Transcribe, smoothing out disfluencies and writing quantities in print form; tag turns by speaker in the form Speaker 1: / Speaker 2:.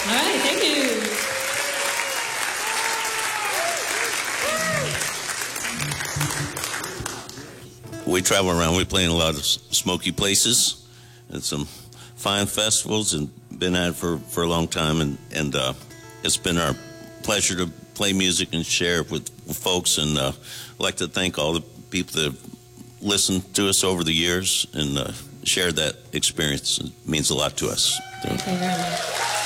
Speaker 1: All right, thank you.
Speaker 2: We travel around. We play in a lot of smoky places and some fine festivals, and been at it for a long time. And it's been our pleasure to play music and share it with folks. And I'd like to thank all the people that have listened to us over the years and shared that experience. It means a lot to us.
Speaker 1: Thank you very much.